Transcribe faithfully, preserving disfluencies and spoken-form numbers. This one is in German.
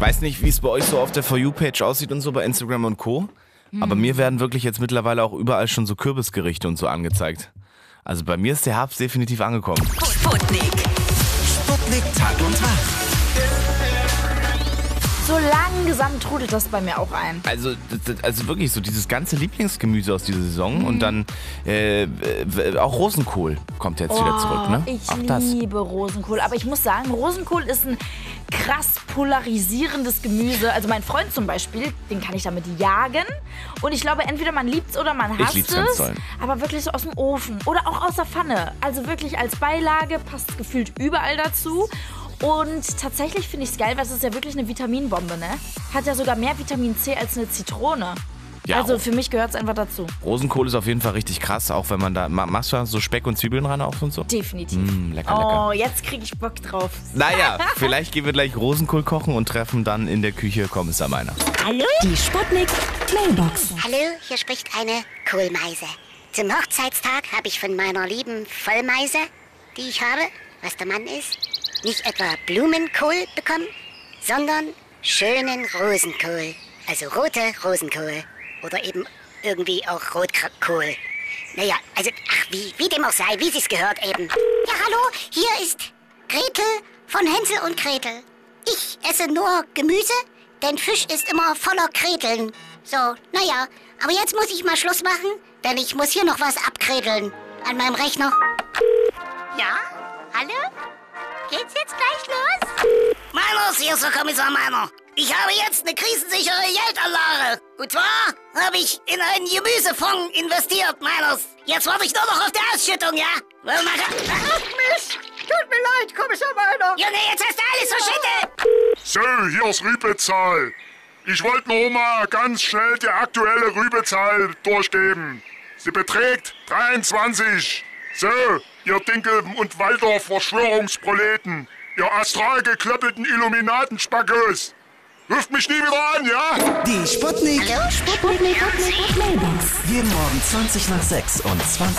weiß nicht, wie es bei euch so auf der For You-Page aussieht und so bei Instagram und Co. Hm. Aber mir werden wirklich jetzt mittlerweile auch überall schon so Kürbisgerichte und so angezeigt. Also bei mir ist der Herbst definitiv angekommen. Sputnik. Sputnik Tag und Tag. So langsam trudelt das bei mir auch ein. Also, also wirklich so dieses ganze Lieblingsgemüse aus dieser Saison mhm. und dann äh, auch Rosenkohl kommt jetzt oh, wieder zurück. Ne? Ich auch das. liebe Rosenkohl, aber ich muss sagen, Rosenkohl ist ein krass polarisierendes Gemüse. Also mein Freund zum Beispiel, den kann ich damit jagen und ich glaube, entweder man liebt es oder man hasst ich es, ganz aber wirklich so aus dem Ofen oder auch aus der Pfanne. Also wirklich als Beilage, passt gefühlt überall dazu. Und tatsächlich finde ich es geil, weil es ist ja wirklich eine Vitaminbombe, ne? Hat ja sogar mehr Vitamin C als eine Zitrone. Ja, also für mich gehört es einfach dazu. Rosenkohl ist auf jeden Fall richtig krass, auch wenn man da... Machst du da so Speck und Zwiebeln rein auf und so? Definitiv. Mm, lecker, lecker. Oh, jetzt kriege ich Bock drauf. Naja, vielleicht gehen wir gleich Rosenkohl kochen und treffen dann in der Küche Kommissar Meiner. Hallo? Die Sputnik Mailbox. Hallo, hier spricht eine Kohlmeise. Zum Hochzeitstag habe ich von meiner lieben Vollmeise, die ich habe, was der Mann ist, nicht etwa Blumenkohl bekommen, sondern schönen Rosenkohl. Also rote Rosenkohl. Oder eben irgendwie auch Rotkohl. Naja, also, ach, wie, wie dem auch sei, wie sich's gehört eben. Ja, hallo, hier ist Gretel von Hänsel und Gretel. Ich esse nur Gemüse, denn Fisch ist immer voller Kreteln. So, naja, aber jetzt muss ich mal Schluss machen, denn ich muss hier noch was abkreteln an meinem Rechner. Ja, hallo? Geht's jetzt gleich los? Meiners, hier ist der Kommissar Meiner. Ich habe jetzt eine krisensichere Geldanlage. Und zwar habe ich in einen Gemüsefonds investiert, Meiners. Jetzt warte ich nur noch auf die Ausschüttung, ja? Weil man kann... Ach Mist, tut mir leid, Kommissar Meiner. Ja, nee, jetzt hast du alles verschüttet. So, hier ist Rübezahl. Ich wollte nur mal ganz schnell die aktuelle Rübezahl durchgeben. Sie beträgt dreiundzwanzig. So, ihr Dinkel- und Waldorf-Verschwörungsproleten, ihr astral geklöppelten Illuminatenspackos. Ruft mich nie wieder an, ja? Die Sputnik. Hallo, Sputnik, Sputnik, Mailbox. Jeden Morgen zwanzig nach sechs und zwanzig